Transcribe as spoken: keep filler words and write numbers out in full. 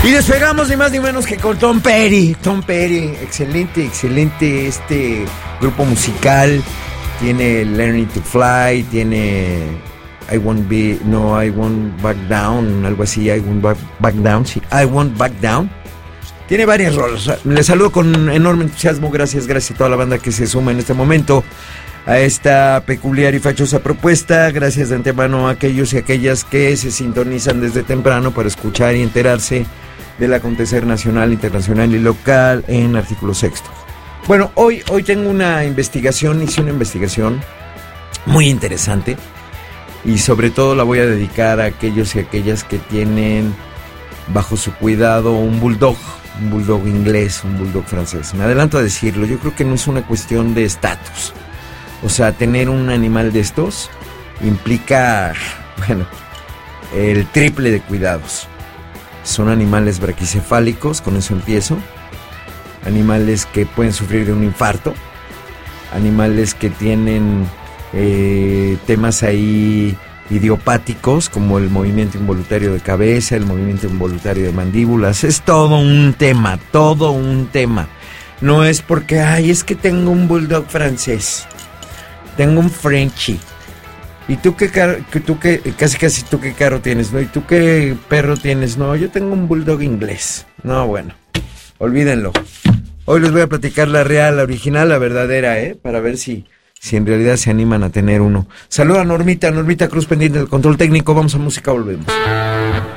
Y despegamos ni más ni menos que con Tom Petty. Tom Petty, excelente, excelente este grupo musical. Tiene Learning to Fly, tiene I Won't Be, no, I Won't Back Down, algo así, I Won't Back, back Down, sí, I Won't Back Down. Tiene varias rolas. Les saludo con enorme entusiasmo. Gracias, gracias a toda la banda que se suma en este momento a esta peculiar y fachosa propuesta. Gracias de antemano a aquellos y aquellas que se sintonizan desde temprano para escuchar y enterarse del acontecer nacional, internacional y local en Artículo Sexto. Bueno, hoy, hoy tengo una investigación, hice una investigación muy interesante y sobre todo la voy a dedicar a aquellos y aquellas que tienen bajo su cuidado un bulldog, un bulldog inglés, un bulldog francés. Me adelanto a decirlo, yo creo que no es una cuestión de estatus. O sea, tener un animal de estos implica, bueno, el triple de cuidados. Son animales braquicefálicos, con eso empiezo. Animales que pueden sufrir de un infarto. Animales que tienen eh, temas ahí idiopáticos, como el movimiento involuntario de cabeza, el movimiento involuntario de mandíbulas. Es todo un tema, todo un tema. No es porque, ay, es que tengo un bulldog francés. Tengo un Frenchie. ¿Y tú qué carro, tú qué, casi casi tú qué carro tienes, no? ¿Y tú qué perro tienes? No, yo tengo un bulldog inglés. No, bueno, olvídenlo. Hoy les voy a platicar la real, la original, la verdadera, ¿eh? Para ver si, si en realidad se animan a tener uno. Saluda a Normita, Normita Cruz pendiente del control técnico. Vamos a música, volvemos.